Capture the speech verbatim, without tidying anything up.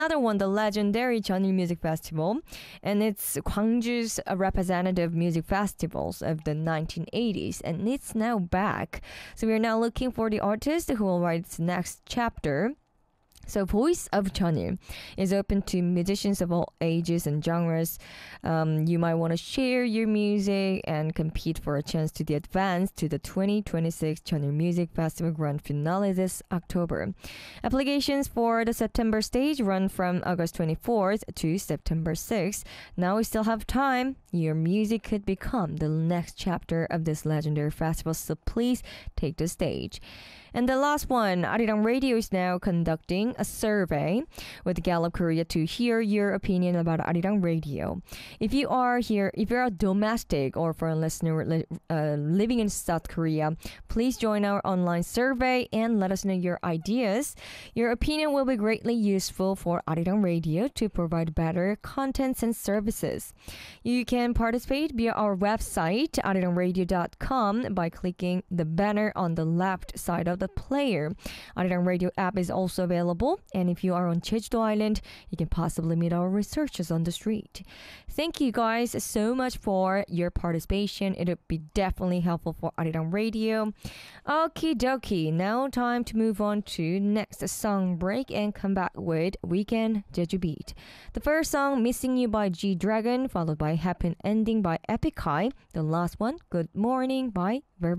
Another one, the legendary Jeonnil Music Festival, and it's Gwangju's uh, representative music festivals of the nineteen eighties, and it's now back. So we are now looking for the artist who will write its next chapter. So Voice of Jeonnil is open to musicians of all ages and genres. Um, you might want to share your music and compete for a chance to the advance to the twenty twenty-six Jeonnil Music Festival Grand Finale this October. Applications for the September stage run from August twenty-fourth to September sixth. Now we still have time. Your music could become the next chapter of this legendary festival, so please take the stage. And the last one, Arirang Radio is now conducting a survey with Gallup Korea to hear your opinion about Arirang Radio. If you are here, if you're a domestic or foreign listener li- uh, living in South Korea, please join our online survey and let us know your ideas. Your opinion will be greatly useful for Arirang Radio to provide better contents and services. You can participate via our website, arirang radio dot com, by clicking the banner on the left side of the player. Arirang Radio app is also available, and if you are on Jeju-do Island, you can possibly meet our researchers on the street. Thank you guys so much for your participation. It would be definitely helpful for Arirang Radio. Okie dokie, now time to move on to next song break and come back with Weekend Jeju Beat. The first song, Missing You by G-Dragon, followed by Happy Ending by Epic High. The last one, Good Morning by Verb.